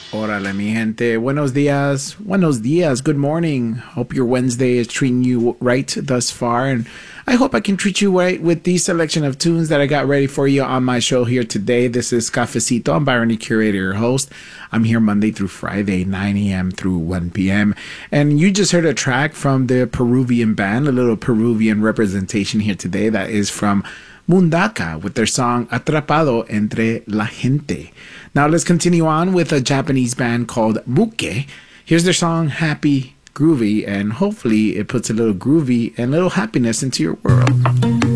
Órale, mi gente. Buenos dias. Buenos dias. Good morning. Hope your Wednesday is treating you right thus far. And I hope I can treat you right with the selection of tunes that I got ready for you on my show here today. This is Cafecito. I'm Byron, the curator, your host. I'm here Monday through Friday, 9 a.m. through 1 p.m. And you just heard a track from the Peruvian band, a little Peruvian representation here today. That is from Mundaka with their song Atrapado Entre la Gente. Now let's continue on with a Japanese band called Buke. Here's their song Happy Groovy, and hopefully it puts a little groovy and a little happiness into your world.